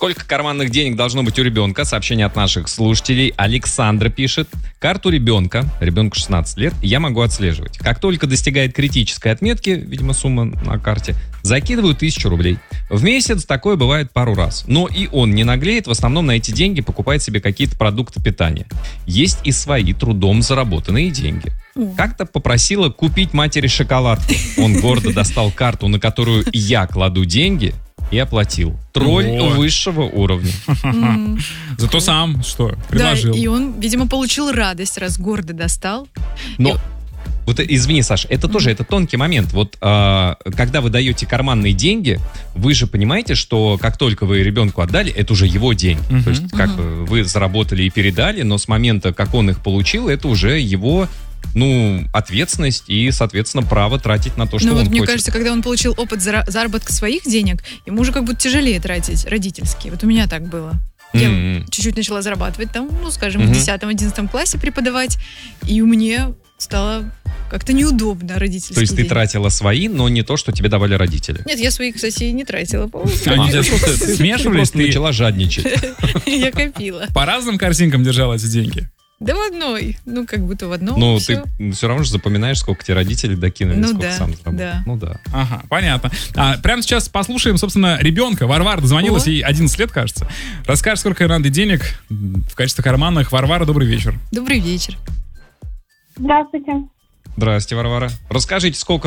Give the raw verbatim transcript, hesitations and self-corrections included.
Сколько карманных денег должно быть у ребенка? Сообщение от наших слушателей. Александра пишет. Карту ребенка, ребенку шестнадцать лет, я могу отслеживать. Как только достигает критической отметки, видимо, сумма на карте, закидываю тысячу рублей. В месяц такое бывает пару раз. Но и он не наглеет, в основном на эти деньги покупает себе какие-то продукты питания. Есть и свои трудом заработанные деньги. Как-то попросила купить матери шоколадку. Он гордо достал карту, на которую я кладу деньги, и оплатил. Тролль О. высшего уровня. М. Зато сам что, Да, предложил. и он, видимо, получил радость, раз гордо достал. Но, вот извини, Саш, это тоже это тонкий момент. Вот а, когда вы даете карманные деньги, вы же понимаете, что как только вы ребенку отдали, это уже его деньги. Мгм. То есть как бы вы заработали и передали, но с момента, как он их получил, это уже его, ну, ответственность и, соответственно, право тратить на то, что Ну он вот мне хочет. кажется, когда он получил опыт зара- заработка своих денег, ему уже как будто тяжелее тратить родительские. Вот у меня так было. Я М-м. чуть-чуть начала зарабатывать там, ну, скажем, Мгм. в десятом-одиннадцатом классе преподавать, и мне стало как-то неудобно родительские То есть ты деньги. тратила свои, но не то, что тебе давали родители. Нет, я своих, кстати, не тратила. по-моему. Они тебя просто Ты смешивались, просто ты начала жадничать. Я копила. по разным корзинкам держала эти деньги. Да в одной. Ну, как будто в одном. Ну, всё. ты все равно же запоминаешь, сколько тебе родители докинули, Ну сколько да, сам заработал. да. Ну да. Ага, понятно. А, прямо сейчас послушаем, собственно, ребенка. Варвара дозвонилась, О. ей одиннадцать лет, кажется. Расскажешь, сколько надо денег в качестве карманных. Варвара, добрый вечер. Добрый вечер. Здравствуйте. Здравствуйте, Варвара. Расскажите, сколько